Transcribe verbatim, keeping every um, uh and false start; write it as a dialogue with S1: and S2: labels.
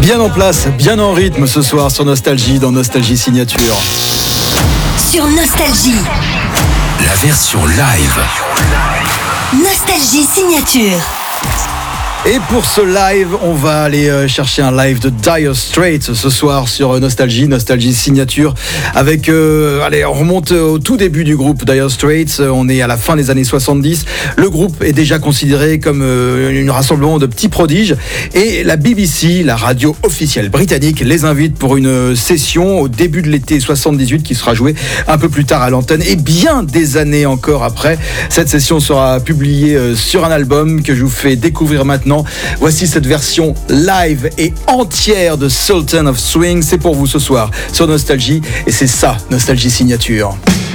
S1: Bien en place, bien en rythme ce soir sur Nostalgie, dans Nostalgie Signature.
S2: Sur Nostalgie,
S3: la version live.
S2: Nostalgie Signature.
S1: Et pour ce live, on va aller chercher un live de Dire Straits ce soir sur Nostalgie, Nostalgie Signature. Avec, euh, allez, on remonte au tout début du groupe Dire Straits. On est à la fin des années soixante-dix. Le groupe est déjà considéré comme euh, un rassemblement de petits prodiges. Et la B B C, la radio officielle britannique, les invite pour une session au début de l'été soixante-dix-huit qui sera jouée un peu plus tard à l'antenne. Et bien des années encore après, cette session sera publiée euh, sur un album que je vous fais découvrir maintenant. Voici cette version live et entière de Sultan of Swing. C'est pour vous ce soir sur Nostalgie et c'est ça, Nostalgie Signature.